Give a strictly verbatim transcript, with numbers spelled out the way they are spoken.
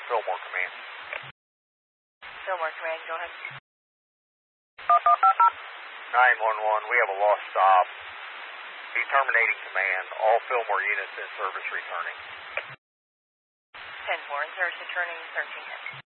Fillmore Command. Fillmore Command, go ahead. nine one one, we have a lost stop. Be terminating command. All Fillmore units in service returning. ten four, in service returning, thirteen ten.